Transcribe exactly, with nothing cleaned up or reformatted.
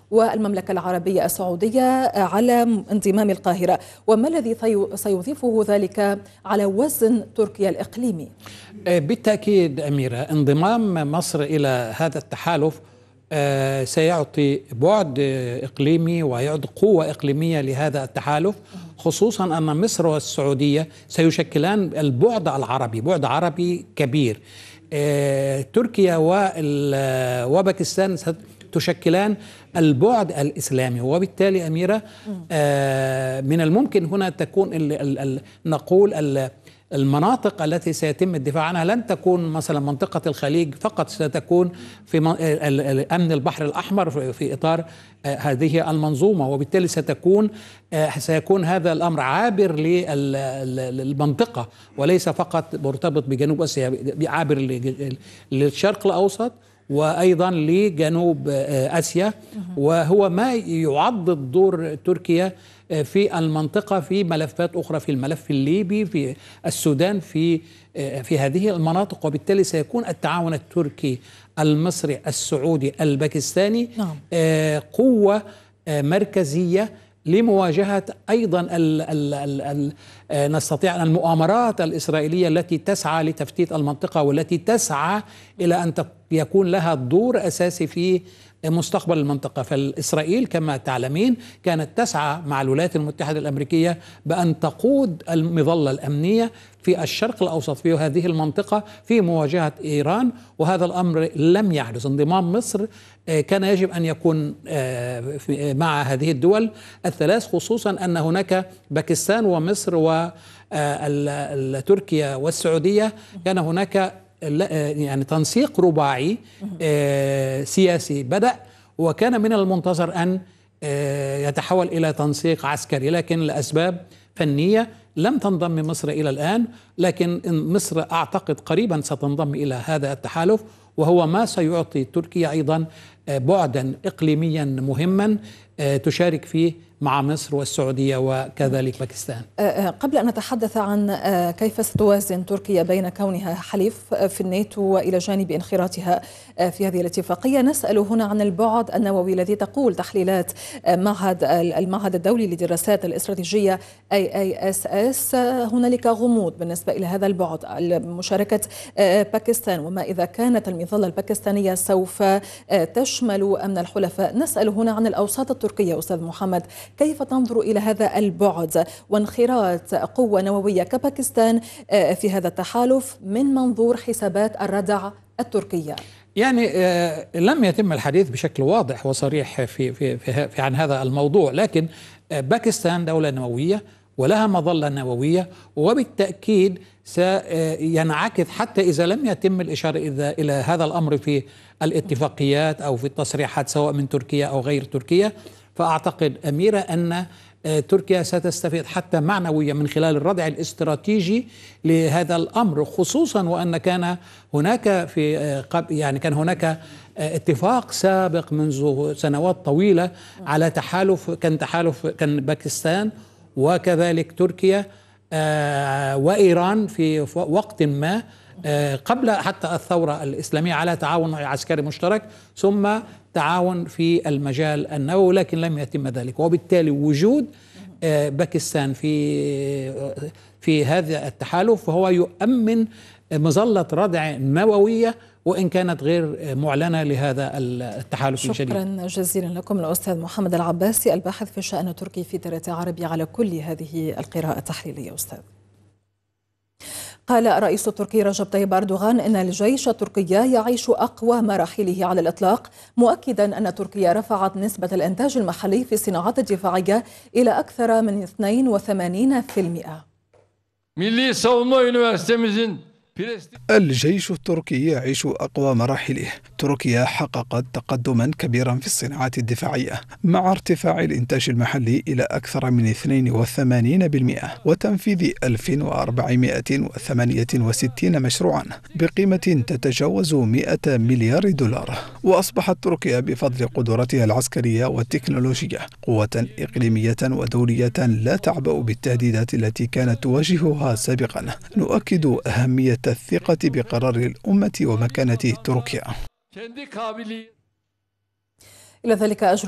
والمملكة العربية السعودية على انضمام القاهرة، وما الذي سيضيفه ذلك على وزن تركيا الإقليمي؟ بالتأكيد أميرة، انضمام مصر إلى هذا التحالف سيعطي بعد إقليمي ويعطي قوة إقليمية لهذا التحالف، خصوصا أن مصر والسعودية سيشكلان البعد العربي، بعد عربي كبير. تركيا وباكستان تشكلان البعد الإسلامي، وبالتالي أميرة من الممكن هنا تكون نقول المناطق التي سيتم الدفاع عنها لن تكون مثلا منطقة الخليج فقط، ستكون في أمن البحر الأحمر في إطار هذه المنظومة، وبالتالي ستكون سيكون هذا الأمر عابر للمنطقة وليس فقط مرتبط بجنوب آسيا، عابر للشرق الأوسط وأيضا لجنوب آسيا، وهو ما يعضد دور تركيا في المنطقة في ملفات أخرى، في الملف الليبي، في السودان، في في هذه المناطق. وبالتالي سيكون التعاون التركي المصري السعودي الباكستاني قوة مركزية لمواجهة أيضا ال ال ال ال نستطيع المؤامرات الإسرائيلية التي تسعى لتفتيت المنطقة والتي تسعى إلى أن يكون لها دور أساسي في مستقبل المنطقة. فالإسرائيل كما تعلمين كانت تسعى مع الولايات المتحدة الأمريكية بأن تقود المظلة الأمنية في الشرق الأوسط في هذه المنطقة في مواجهة إيران، وهذا الأمر لم يحدث. انضمام مصر كان يجب أن يكون مع هذه الدول الثلاث، خصوصا أن هناك باكستان ومصر وتركيا والسعودية كان هناك يعني تنسيق رباعي سياسي بدأ، وكان من المنتظر أن يتحول إلى تنسيق عسكري، لكن لأسباب فنية لم تنضم مصر إلى الآن، لكن مصر أعتقد قريبا ستنضم إلى هذا التحالف، وهو ما سيعطي تركيا أيضا بعدا إقليميا مهما تشارك فيه مع مصر والسعودية وكذلك باكستان. قبل أن نتحدث عن كيف ستوازن تركيا بين كونها حليف في الناتو وإلى جانب انخراطها في هذه الاتفاقية، نسأل هنا عن البعد النووي الذي تقول تحليلات معهد المعهد الدولي للدراسات الاستراتيجية إيه إيه إس إس هنالك غموض بالنسبة إلى هذا البعد، مشاركة باكستان، وما إذا كانت المظلة الباكستانية سوف تشمل أمن الحلفاء. نسأل هنا عن الأوساط التركية أستاذ محمد، كيف تنظر إلى هذا البعد وانخراط قوة نووية كباكستان في هذا التحالف من منظور حسابات الردع التركية؟ يعني لم يتم الحديث بشكل واضح وصريح في, في, في, في عن هذا الموضوع، لكن باكستان دولة نووية ولها مظلة نووية، وبالتأكيد سينعكس حتى إذا لم يتم الإشارة إلى هذا الأمر في الاتفاقيات أو في التصريحات سواء من تركيا أو غير تركيا. فأعتقد أميرة أن تركيا ستستفيد حتى معنويا من خلال الردع الاستراتيجي لهذا الأمر، خصوصا وأن كان هناك في يعني كان هناك اتفاق سابق منذ سنوات طويلة على تحالف، كان تحالف كان باكستان وكذلك تركيا وإيران في وقت ما قبل حتى الثورة الإسلامية على تعاون عسكري مشترك، ثم تعاون في المجال النووي، لكن لم يتم ذلك. وبالتالي وجود باكستان في في هذا التحالف فهو يؤمن مظلة ردع نووية وإن كانت غير معلنة لهذا التحالف الجديد. شكرا جزيلا لكم الأستاذ محمد العباسي الباحث في الشأن التركي في تريت عربي على كل هذه القراءة التحليلية. أستاذ، قال الرئيس التركي رجب طيب أردوغان إن الجيش التركي يعيش أقوى مراحله على الإطلاق، مؤكدا أن تركيا رفعت نسبة الإنتاج المحلي في الصناعات الدفاعية إلى أكثر من اثنين وثمانين بالمئة. Milli Savunma Üniversitemizin الجيش التركي يعيش أقوى مراحله. تركيا حققت تقدما كبيرا في الصناعات الدفاعية مع ارتفاع الإنتاج المحلي إلى أكثر من اثنين وثمانين بالمئة وتنفيذ ألف وأربعمئة وثمانية وستين مشروعا بقيمة تتجاوز مئة مليار دولار. وأصبحت تركيا بفضل قدراتها العسكرية والتكنولوجية قوة إقليمية ودولية لا تعبأ بالتهديدات التي كانت تواجهها سابقا. نؤكد أهمية الثقة بقرار الأمة ومكانة تركيا. إلى ذلك أجرى